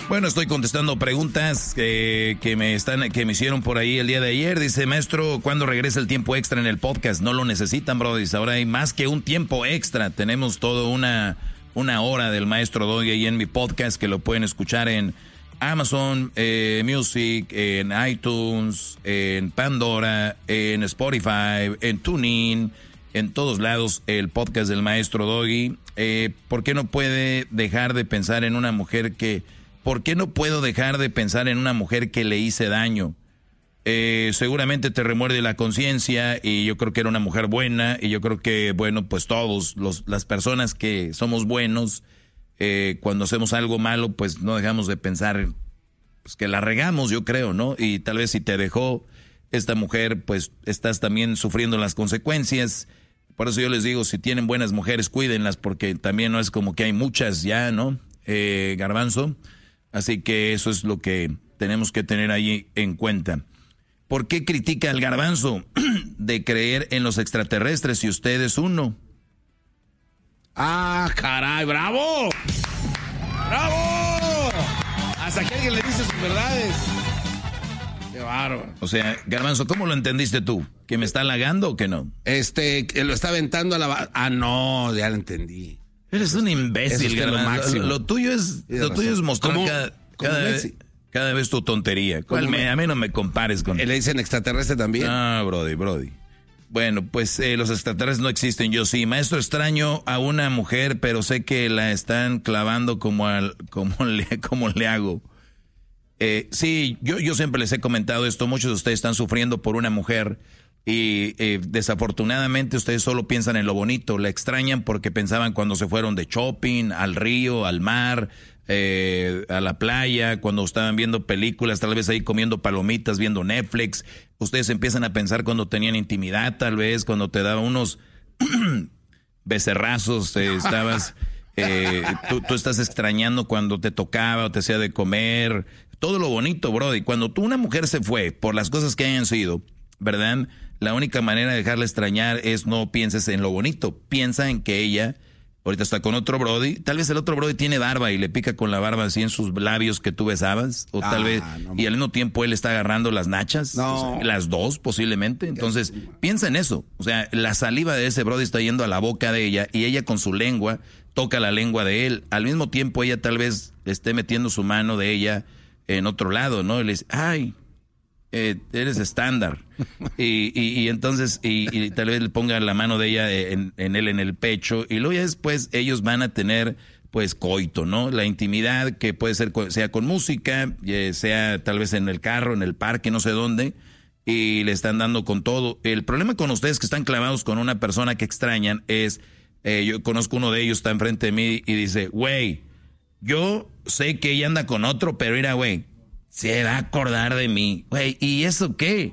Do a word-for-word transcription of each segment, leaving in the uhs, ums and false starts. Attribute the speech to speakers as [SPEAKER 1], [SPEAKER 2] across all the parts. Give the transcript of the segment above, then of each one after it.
[SPEAKER 1] Bueno, estoy contestando preguntas que, que me están, que me hicieron por ahí el día de ayer. Dice, maestro, ¿cuándo regresa el tiempo extra en el podcast? No lo necesitan, bro. Dice, ahora hay más que un tiempo extra. Tenemos toda una, una hora del maestro Doggy ahí en mi podcast que lo pueden escuchar en Amazon eh, Music, en iTunes, en Pandora, en Spotify, en TuneIn, en todos lados el podcast del maestro Doggy. Eh, ¿Por qué no puede dejar de pensar en una mujer que... ¿Por qué no puedo dejar de pensar en una mujer que le hice daño? Eh, seguramente te remuerde la conciencia y yo creo que era una mujer buena y yo creo que, bueno, pues todos los, las personas que somos buenos, eh, cuando hacemos algo malo, pues no dejamos de pensar pues, que la regamos, yo creo, ¿no? Y tal vez si te dejó esta mujer, pues estás también sufriendo las consecuencias. Por eso yo les digo, si tienen buenas mujeres, cuídenlas, porque también no es como que hay muchas ya, ¿no? Eh, Garbanzo. Así que eso es lo que tenemos que tener ahí en cuenta. ¿Por qué critica al Garbanzo de creer en los extraterrestres si usted es uno?
[SPEAKER 2] ¡Ah, caray! ¡Bravo! ¡Bravo! Hasta que alguien le dice sus verdades. ¡Qué bárbaro!
[SPEAKER 1] O sea, Garbanzo, ¿cómo lo entendiste tú? ¿Que me está halagando o que no?
[SPEAKER 2] Este, que lo está aventando a la... Ah, no, ya lo entendí.
[SPEAKER 1] Eres un imbécil, Garbanzo. Lo, lo tuyo es, lo tuyo es mostrar cada, cada, vez, cada vez tu tontería. ¿Cuál me, a mí no me compares con...
[SPEAKER 2] ¿Le dicen extraterrestre también?
[SPEAKER 1] Ah, brody, brody. Bueno, pues eh, los extraterrestres no existen, yo sí. Maestro, extraño a una mujer, pero sé que la están clavando como, al, como, le, como le hago. Eh, sí, yo, yo siempre les he comentado esto. Muchos de ustedes están sufriendo por una mujer... Y eh, desafortunadamente ustedes solo piensan en lo bonito, la extrañan porque pensaban cuando se fueron de shopping, al río, al mar, eh, a la playa, cuando estaban viendo películas, tal vez ahí comiendo palomitas, viendo Netflix. Ustedes empiezan a pensar cuando tenían intimidad, tal vez, cuando te daban unos becerrazos, eh, estabas, eh, tú, tú estás extrañando cuando te tocaba o te hacía de comer, todo lo bonito, bro. Y cuando tú, una mujer se fue por las cosas que hayan sido, ¿verdad? La única manera de dejarla extrañar es no pienses en lo bonito. Piensa en que ella ahorita está con otro brody. Tal vez el otro brody tiene barba y le pica con la barba así en sus labios que tú besabas. O tal ah, vez, no, y al mismo tiempo él está agarrando las nachas. No. O sea, las dos posiblemente. Entonces, piensa en eso. O sea, la saliva de ese brody está yendo a la boca de ella y ella con su lengua toca la lengua de él. Al mismo tiempo ella tal vez esté metiendo su mano de ella en otro lado, ¿no? Y le dice, ay... Eh, eres estándar y, y, y entonces y, y tal vez le ponga la mano de ella en, en él en el pecho y luego ya después ellos van a tener pues coito, ¿no? La intimidad que puede ser sea con música, sea tal vez en el carro, en el parque, no sé dónde, y le están dando con todo. El problema con ustedes que están clavados con una persona que extrañan es, eh, yo conozco uno de ellos, está enfrente de mí y dice, güey, yo sé que ella anda con otro, pero mira, güey, se va a acordar de mí. Güey, ¿y eso qué?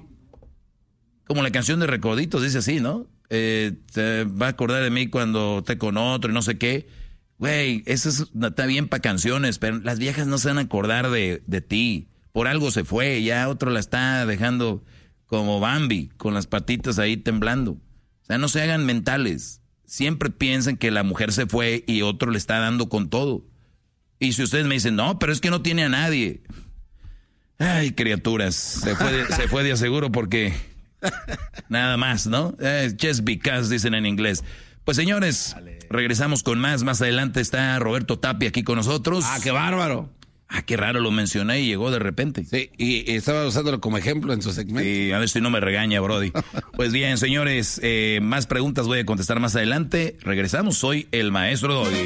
[SPEAKER 1] Como la canción de Recoditos dice así, ¿no? Eh, se va a acordar de mí cuando esté con otro y no sé qué. Güey, eso es, está bien para canciones, pero las viejas no se van a acordar de, de ti. Por algo se fue, ya otro la está dejando como Bambi, con las patitas ahí temblando. O sea, no se hagan mentales. Siempre piensen que la mujer se fue y otro le está dando con todo. Y si ustedes me dicen, no, pero es que no tiene a nadie... Ay, criaturas, se fue de, se fue de aseguro porque nada más, ¿no? Eh, just because, dicen en inglés. Pues señores, regresamos con más. Más adelante está Roberto Tapia aquí con nosotros.
[SPEAKER 2] Ah, qué bárbaro.
[SPEAKER 1] Ah, qué raro, lo mencioné y llegó de repente.
[SPEAKER 2] Sí, y, y estaba usándolo como ejemplo en su segmento.
[SPEAKER 1] Y a ver si no me regaña, Brody. Pues bien, señores, eh, más preguntas voy a contestar más adelante. Regresamos, soy el maestro Doggy.